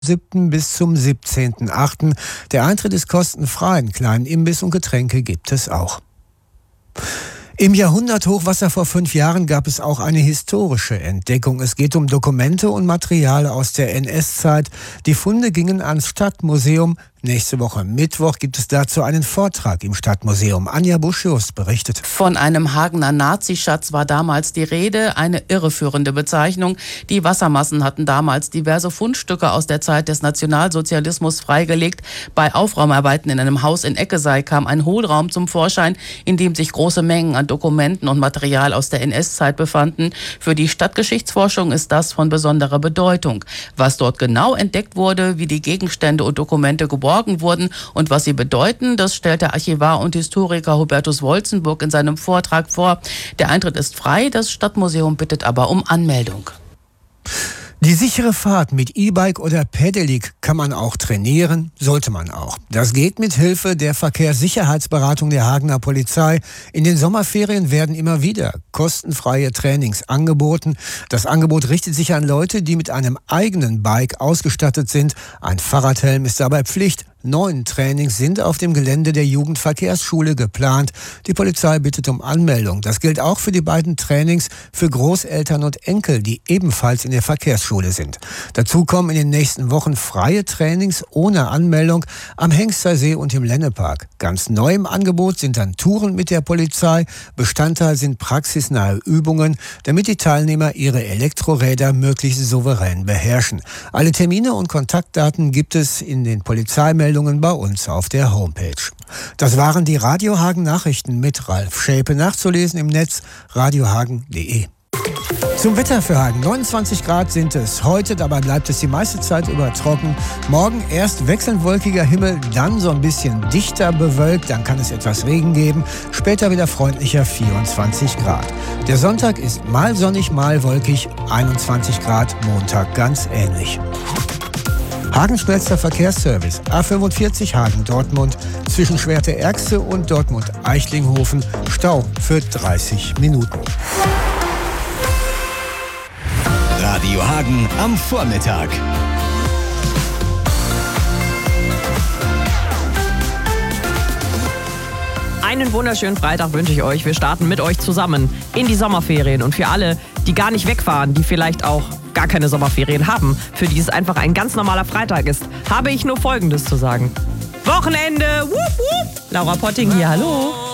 7. bis zum 17.8. Der Eintritt ist kostenfrei. Einen kleinen Imbiss und Getränke gibt es auch. Im Jahrhunderthochwasser vor 5 Jahren gab es auch eine historische Entdeckung. Es geht um Dokumente und Material aus der NS-Zeit. Die Funde gingen ans Stadtmuseum. Nächste Woche Mittwoch gibt es dazu einen Vortrag im Stadtmuseum. Anja Busch-Just berichtet. Von einem Hagener Nazischatz war damals die Rede, eine irreführende Bezeichnung. Die Wassermassen hatten damals diverse Fundstücke aus der Zeit des Nationalsozialismus freigelegt. Bei Aufräumarbeiten in einem Haus in Eckesei kam ein Hohlraum zum Vorschein, in dem sich große Mengen an Dokumenten und Material aus der NS-Zeit befanden. Für die Stadtgeschichtsforschung ist das von besonderer Bedeutung. Was dort genau entdeckt wurde, wie die Gegenstände und Dokumente geborgen wurden und was sie bedeuten, das stellt der Archivar und Historiker Hubertus Wolzenburg in seinem Vortrag vor. Der Eintritt ist frei, das Stadtmuseum bittet aber um Anmeldung. Die sichere Fahrt mit E-Bike oder Pedelec kann man auch trainieren, sollte man auch. Das geht mit Hilfe der Verkehrssicherheitsberatung der Hagener Polizei. In den Sommerferien werden immer wieder kostenfreie Trainings angeboten. Das Angebot richtet sich an Leute, die mit einem eigenen Bike ausgestattet sind. Ein Fahrradhelm ist dabei Pflicht. 9 Trainings sind auf dem Gelände der Jugendverkehrsschule geplant. Die Polizei bittet um Anmeldung. Das gilt auch für die beiden Trainings für Großeltern und Enkel, die ebenfalls in der Verkehrsschule sind. Dazu kommen in den nächsten Wochen freie Trainings ohne Anmeldung am Hengstersee und im Lennepark. Ganz neu im Angebot sind dann Touren mit der Polizei. Bestandteil sind praxisnahe Übungen, damit die Teilnehmer ihre Elektroräder möglichst souverän beherrschen. Alle Termine und Kontaktdaten gibt es in den Polizeimeldungen bei uns auf der Homepage. Das waren die Radio Hagen Nachrichten mit Ralf Schäpe. Nachzulesen im Netz radiohagen.de. Zum Wetter für Hagen. 29 Grad sind es heute, dabei bleibt es die meiste Zeit über trocken. Morgen erst wechselnd wolkiger Himmel, dann so ein bisschen dichter bewölkt, dann kann es etwas Regen geben. Später wieder freundlicher 24 Grad. Der Sonntag ist mal sonnig, mal wolkig, 21 Grad, Montag ganz ähnlich. Hagen schnellster Verkehrsservice. A45 Hagen-Dortmund zwischen Schwerte-Erxte und Dortmund-Eichlinghofen. Stau für 30 Minuten. Radio Hagen am Vormittag. Einen wunderschönen Freitag wünsche ich euch. Wir starten mit euch zusammen in die Sommerferien. Und für alle, die gar nicht wegfahren, die vielleicht auch gar keine Sommerferien haben, für die es einfach ein ganz normaler Freitag ist, habe ich nur Folgendes zu sagen. Wochenende! Wupp, wupp. Laura Potting hier, hallo!